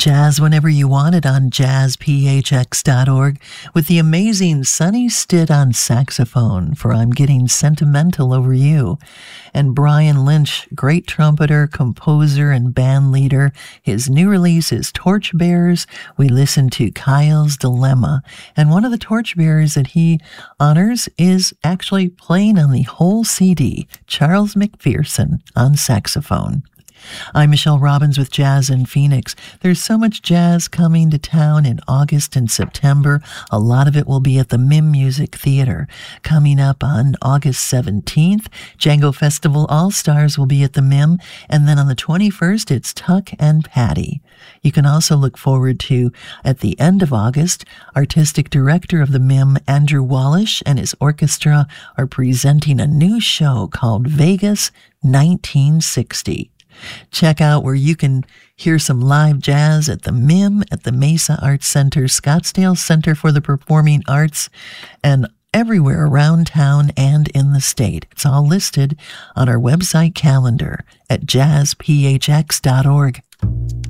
Jazz whenever you want it on jazzphx.org with the amazing Sonny Stitt on saxophone for I'm Getting Sentimental Over You. And Brian Lynch, great trumpeter, composer, and band leader. His new release is Torchbearers. We listen to Kyle's Dilemma. And one of the torchbearers that he honors is actually playing on the whole CD, Charles McPherson on saxophone. I'm Michelle Robbins with Jazz in Phoenix. There's so much jazz coming to town in August and September. A lot of it will be at the MIM Music Theater. Coming up on August 17th, Django Festival All-Stars will be at the MIM. And then on the 21st, it's Tuck and Patty. You can also look forward to, at the end of August, Artistic Director of the MIM, Andrew Wallish, and his orchestra are presenting a new show called Vegas 1960. Check out where you can hear some live jazz at the MIM, at the Mesa Arts Center, Scottsdale Center for the Performing Arts, and everywhere around town and in the state. It's all listed on our website calendar at jazzphx.org.